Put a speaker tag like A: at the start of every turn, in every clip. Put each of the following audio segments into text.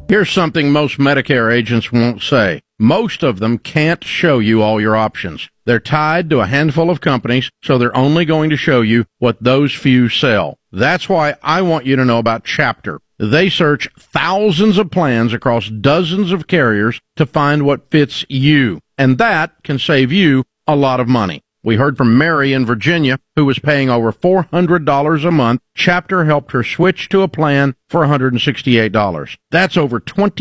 A: Here's something most Medicare agents won't say. Most of them can't show you all your options. They're tied to a handful of companies, so they're only going to show you what those few sell. That's why I want you to know about Chapter. They search thousands of plans across dozens of carriers to find what fits you, and that can save you a lot of money. We heard from Mary in Virginia, who was paying over $400 a month. Chapter helped her switch to a plan for $168. That's over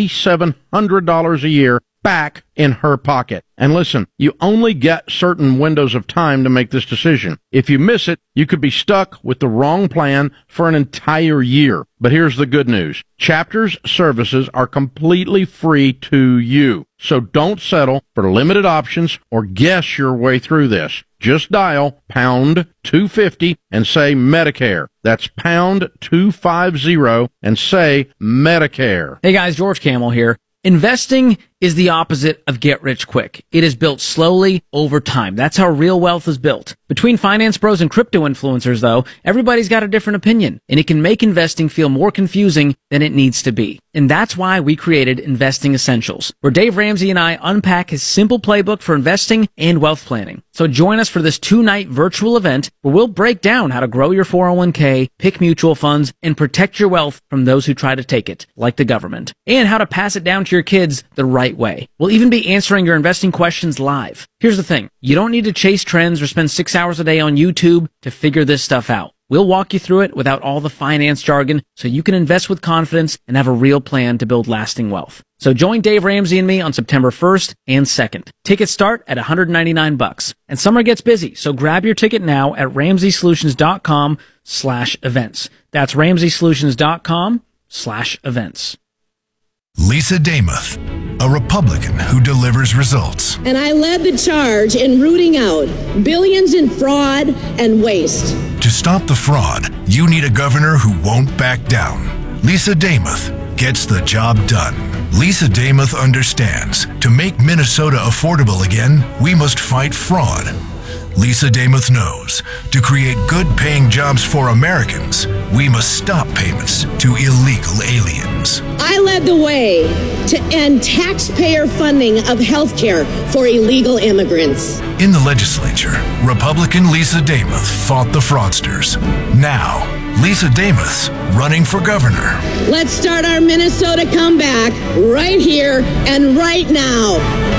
A: $2,700 a year back in her pocket. And listen, you only get certain windows of time to make this decision. If you miss it, you could be stuck with the wrong plan for an entire year. But here's the good news. Chapter's services are completely free to you. So don't settle for limited options or guess your way through this. Just dial pound 250 and say Medicare. That's pound 250 and say Medicare.
B: Hey guys, George Camel here. Investing is the opposite of get rich quick. It is built slowly over time. That's how real wealth is built. Between finance bros and crypto influencers, though, everybody's got a different opinion, and it can make investing feel more confusing than it needs to be. And that's why we created Investing Essentials, where Dave Ramsey and I unpack his simple playbook for investing and wealth planning. So join us for this 2-night virtual event where we'll break down how to grow your 401k, pick mutual funds, and protect your wealth from those who try to take it, like the government, and how to pass it down to your kids the right way. We'll even be answering your investing questions live. Here's the thing. You don't need to chase trends or spend 6 hours a day on YouTube to figure this stuff out. We'll walk you through it without all the finance jargon so you can invest with confidence and have a real plan to build lasting wealth. So join Dave Ramsey and me on September 1st and 2nd. Tickets start at $199. And summer gets busy, so grab your ticket now at RamseySolutions.com/events. That's RamseySolutions.com/events.
C: Lisa Damuth, a Republican who delivers results.
D: And I led the charge in rooting out billions in fraud and waste.
C: To stop the fraud, you need a governor who won't back down. Lisa Damuth gets the job done. Lisa Damuth understands, to make Minnesota affordable again, we must fight fraud. Lisa Damuth knows, to create good-paying jobs for Americans, we must stop payments to illegal aliens.
D: I led the way to end taxpayer funding of health care for illegal immigrants.
C: In the legislature, Republican Lisa Damuth fought the fraudsters. Now, Lisa Damuth's running for governor.
D: Let's start our Minnesota comeback right here and right now.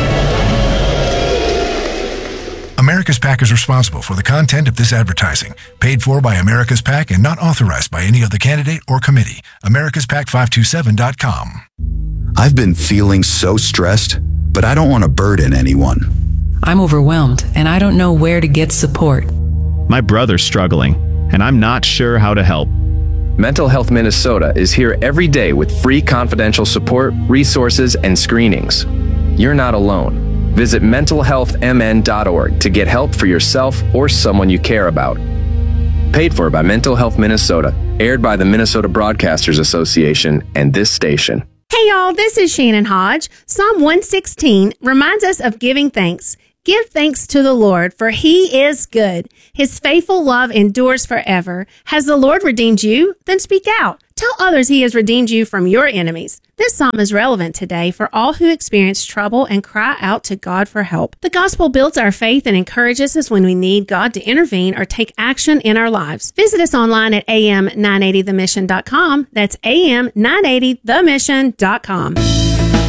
C: America's PAC is responsible for the content of this advertising, paid for by America's PAC and not authorized by any other candidate or committee. AmericasPAC527.com.
E: I've been feeling so stressed, but I don't want to burden anyone.
F: I'm overwhelmed, and I don't know where to get support.
G: My brother's struggling, and I'm not sure how to help.
H: Mental Health Minnesota is here every day with free confidential support, resources, and screenings. You're not alone. Visit mentalhealthmn.org to get help for yourself or someone you care about. Paid for by Mental Health Minnesota, aired by the Minnesota Broadcasters Association and this station.
I: Hey y'all, this is Shannon Hodge. Psalm 116 reminds us of giving thanks. Give thanks to the Lord, for He is good. His faithful love endures forever. Has the Lord redeemed you? Then speak out. Tell others He has redeemed you from your enemies. This psalm is relevant today for all who experience trouble and cry out to God for help. The gospel builds our faith and encourages us when we need God to intervene or take action in our lives. Visit us online at am980themission.com. That's am980themission.com.